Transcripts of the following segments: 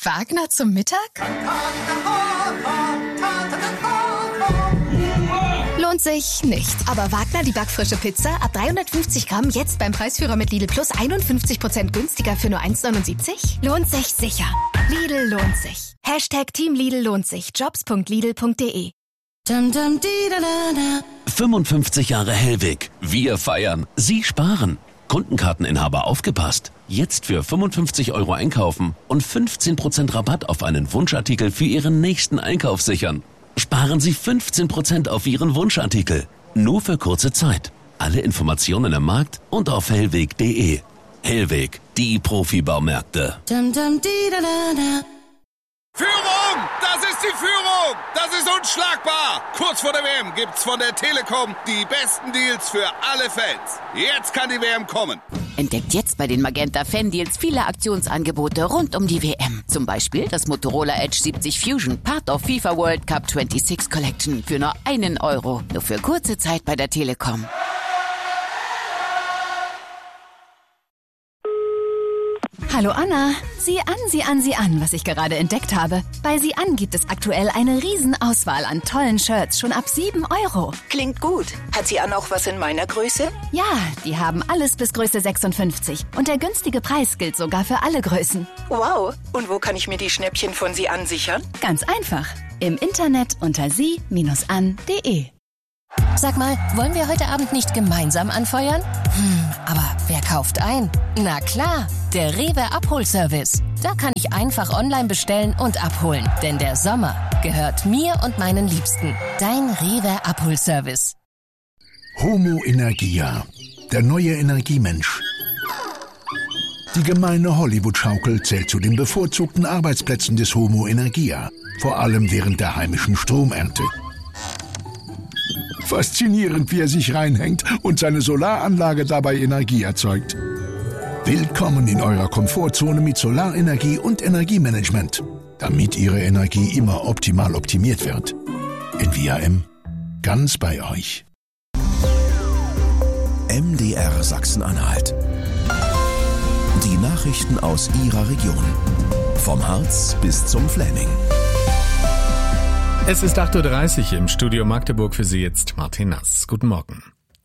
Wagner zum Mittag? Lohnt sich nicht. Aber Wagner, die backfrische Pizza, ab 350 Gramm, jetzt beim Preisführer mit Lidl Plus 51% günstiger für nur 1,79? Lohnt sich sicher. Lidl lohnt sich. #Team Lidl lohnt sich. Jobs.lidl.de 55 Jahre Hellweg. Wir feiern. Sie sparen. Kundenkarteninhaber aufgepasst. Jetzt für 55 € einkaufen und 15% Rabatt auf einen Wunschartikel für Ihren nächsten Einkauf sichern. Sparen Sie 15% auf Ihren Wunschartikel. Nur für kurze Zeit. Alle Informationen im Markt und auf hellweg.de. Hellweg, die Profi-Baumärkte. Führung! Das ist die Führung! Das ist unschlagbar! Kurz vor der WM gibt's von der Telekom die besten Deals für alle Fans. Jetzt kann die WM kommen. Entdeckt jetzt bei den Magenta Fan Deals viele Aktionsangebote rund um die WM. Zum Beispiel das Motorola Edge 70 Fusion, Part of FIFA World Cup 26 Collection für nur €1. Nur für kurze Zeit bei der Telekom. Hallo Anna, sieh an, was ich gerade entdeckt habe. Bei Sie an gibt es aktuell eine Riesenauswahl an tollen Shirts, schon ab €7. Klingt gut. Hat Sie an auch was in meiner Größe? Ja, die haben alles bis Größe 56. Und der günstige Preis gilt sogar für alle Größen. Wow. Und wo kann ich mir die Schnäppchen von Sie an sichern? Ganz einfach. Im Internet unter sie-an.de. Sag mal, wollen wir heute Abend nicht gemeinsam anfeuern? Aber wer kauft ein? Na klar, der Rewe Abholservice. Da kann ich einfach online bestellen und abholen. Denn der Sommer gehört mir und meinen Liebsten. Dein Rewe Abholservice. Homo Energia, der neue Energiemensch. Die gemeine Hollywood-Schaukel zählt zu den bevorzugten Arbeitsplätzen des Homo Energia. Vor allem während der heimischen Stromernte. Faszinierend, wie er sich reinhängt und seine Solaranlage dabei Energie erzeugt. Willkommen in eurer Komfortzone mit Solarenergie und Energiemanagement, damit Ihre Energie immer optimal optimiert wird. NVAM, ganz bei euch. MDR Sachsen-Anhalt. Die Nachrichten aus Ihrer Region. Vom Harz bis zum Fläming. Es ist 8:30 Uhr im Studio Magdeburg, für Sie jetzt Martin Nass. Guten Morgen.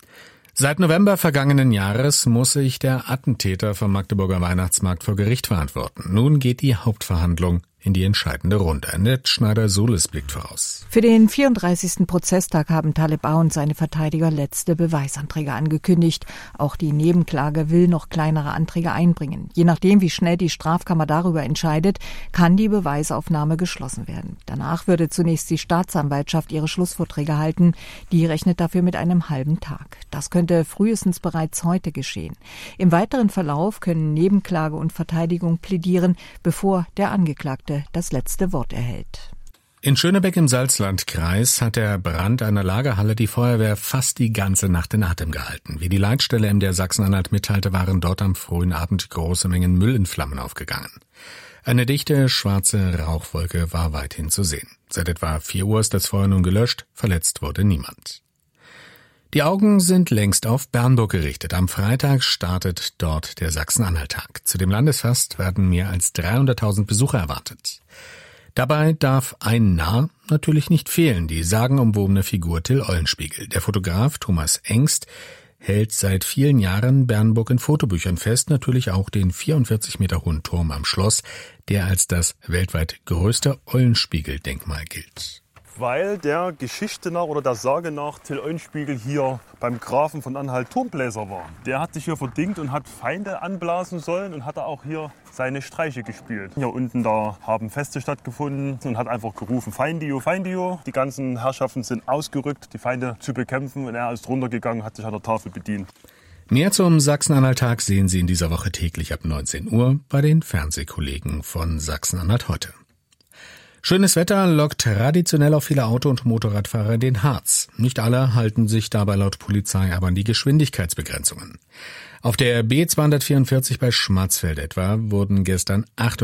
Seit November vergangenen Jahres muss sich der Attentäter vom Magdeburger Weihnachtsmarkt vor Gericht verantworten. Nun geht die Hauptverhandlung in die entscheidende Runde. Annette Schneider-Suhles blickt voraus. Für den 34. Prozesstag haben Taleb A. und seine Verteidiger letzte Beweisanträge angekündigt. Auch die Nebenklage will noch kleinere Anträge einbringen. Je nachdem, wie schnell die Strafkammer darüber entscheidet, kann die Beweisaufnahme geschlossen werden. Danach würde zunächst die Staatsanwaltschaft ihre Schlussvorträge halten. Die rechnet dafür mit einem halben Tag. Das könnte frühestens bereits heute geschehen. Im weiteren Verlauf können Nebenklage und Verteidigung plädieren, bevor der Angeklagte das letzte Wort erhält. In Schönebeck im Salzlandkreis hat der Brand einer Lagerhalle die Feuerwehr fast die ganze Nacht in Atem gehalten. Wie die Leitstelle MDR Sachsen-Anhalt mitteilte, waren dort am frühen Abend große Mengen Müll in Flammen aufgegangen. Eine dichte, schwarze Rauchwolke war weithin zu sehen. Seit etwa 4 Uhr ist das Feuer nun gelöscht, verletzt wurde niemand. Die Augen sind längst auf Bernburg gerichtet. Am Freitag startet dort der Sachsen-Anhalt-Tag. Zu dem Landesfest werden mehr als 300.000 Besucher erwartet. Dabei darf ein Narr natürlich nicht fehlen, die sagenumwobene Figur Till Eulenspiegel. Der Fotograf Thomas Engst hält seit vielen Jahren Bernburg in Fotobüchern fest, natürlich auch den 44 Meter hohen Turm am Schloss, der als das weltweit größte Eulenspiegel-Denkmal gilt. Weil der Geschichte nach oder der Sage nach Till Eulenspiegel hier beim Grafen von Anhalt Turmbläser war. Der hat sich hier verdingt und hat Feinde anblasen sollen und hat auch hier seine Streiche gespielt. Hier unten da haben Feste stattgefunden und hat einfach gerufen, Feindio, Feindio. Die ganzen Herrschaften sind ausgerückt, die Feinde zu bekämpfen, und er ist runtergegangen, hat sich an der Tafel bedient. Mehr zum Sachsen-Anhalt-Tag sehen Sie in dieser Woche täglich ab 19 Uhr bei den Fernsehkollegen von Sachsen-Anhalt heute. Schönes Wetter lockt traditionell auch viele Auto- und Motorradfahrer in den Harz. Nicht alle halten sich dabei laut Polizei aber an die Geschwindigkeitsbegrenzungen. Auf der B244 bei Schmarzfeld etwa wurden gestern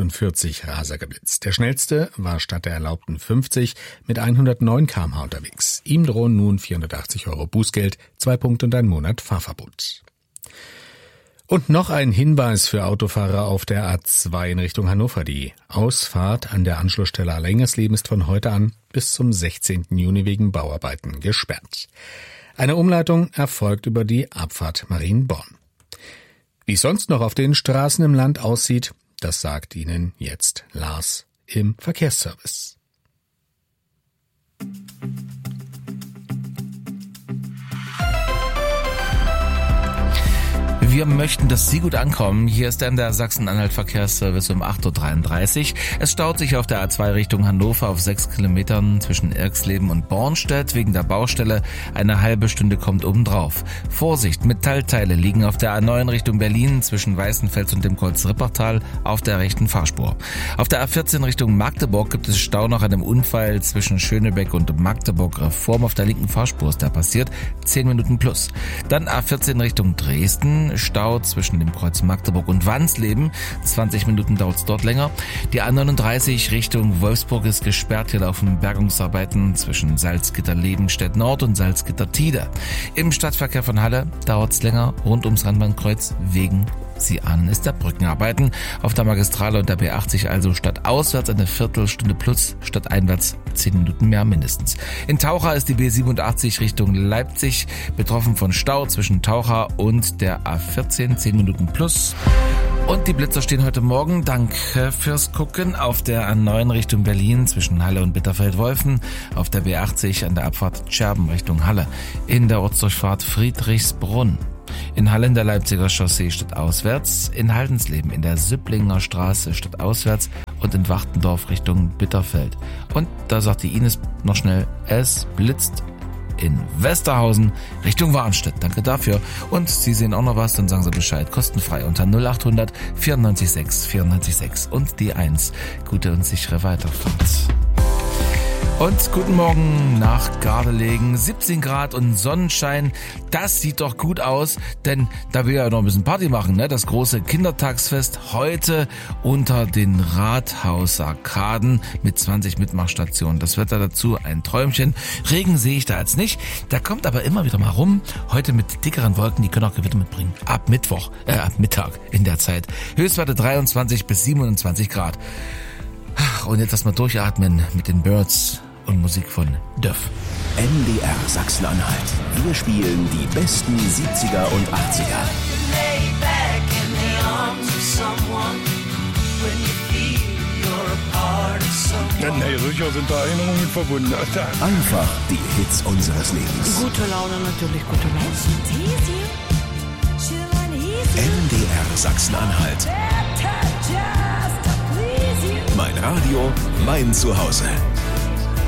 48 Raser geblitzt. Der schnellste war statt der erlaubten 50 mit 109 km/h unterwegs. Ihm drohen nun 480 € Bußgeld, 2 Punkte und ein Monat Fahrverbot. Und noch ein Hinweis für Autofahrer auf der A2 in Richtung Hannover. Die Ausfahrt an der Anschlussstelle Allerlängersleben ist von heute an bis zum 16. Juni wegen Bauarbeiten gesperrt. Eine Umleitung erfolgt über die Abfahrt Marienborn. Wie es sonst noch auf den Straßen im Land aussieht, das sagt Ihnen jetzt Lars im Verkehrsservice. Wir möchten, dass Sie gut ankommen. Hier ist dann der Sachsen-Anhalt-Verkehrsservice um 8.33 Uhr. Es staut sich auf der A2 Richtung Hannover auf 6 Kilometern zwischen Irxleben und Bornstedt wegen der Baustelle. Eine halbe Stunde kommt obendrauf. Vorsicht, Metallteile liegen auf der A9 Richtung Berlin zwischen Weißenfels und dem Kreuz-Rippertal auf der rechten Fahrspur. Auf der A14 Richtung Magdeburg gibt es Stau nach einem Unfall zwischen Schönebeck und Magdeburg-Reform. Auf der linken Fahrspur ist der passiert, 10 Minuten plus. Dann A14 Richtung Dresden. Stau zwischen dem Kreuz Magdeburg und Wansleben. 20 Minuten dauert es dort länger. Die A39 Richtung Wolfsburg ist gesperrt. Hier laufen Bergungsarbeiten zwischen Salzgitter-Lebenstedt Nord und Salzgitter-Tide. Im Stadtverkehr von Halle dauert es länger rund ums Rheinbahnkreuz wegen, Sie ahnen es, der Brückenarbeiten. Auf der Magistrale und der B80 also statt auswärts eine Viertelstunde plus, statt einwärts 10 Minuten mehr mindestens. In Taucha ist die B87 Richtung Leipzig betroffen von Stau zwischen Taucha und der A14, 10 Minuten plus. Und die Blitzer stehen heute Morgen, danke fürs Gucken, auf der A9 Richtung Berlin zwischen Halle und Bitterfeld-Wolfen, auf der B80 an der Abfahrt Tscherben Richtung Halle, in der Ortsdurchfahrt Friedrichsbrunn. In Halle in der Leipziger Chaussee statt auswärts, in Haldensleben in der Süpplinger Straße statt auswärts und in Wachtendorf Richtung Bitterfeld. Und da sagt die Ines noch schnell, es blitzt in Westerhausen Richtung Warnstedt. Danke dafür. Und Sie sehen auch noch was, dann sagen Sie Bescheid. Kostenfrei unter 0800 94 6 94 6 und die 1. Gute und sichere Weiterfahrt. Und guten Morgen nach Gardelegen. 17 Grad und Sonnenschein. Das sieht doch gut aus, denn da will ja noch ein bisschen Party machen, ne? Das große Kindertagsfest heute unter den Rathausarkaden mit 20 Mitmachstationen. Das Wetter dazu ein Träumchen. Regen sehe ich da jetzt nicht. Der kommt aber immer wieder mal rum. Heute mit dickeren Wolken, die können auch Gewitter mitbringen. Ab Mittag in der Zeit. Höchstwerte 23 bis 27 Grad. Und jetzt erstmal durchatmen mit den Birds und Musik von Döff. NDR Sachsen-Anhalt. Wir spielen die besten 70er und 80er. Denn sicher sind da Erinnerungen verbunden. Einfach die Hits unseres Lebens. Gute Laune, natürlich gute Laune. NDR Sachsen-Anhalt. Mein Radio, mein Zuhause.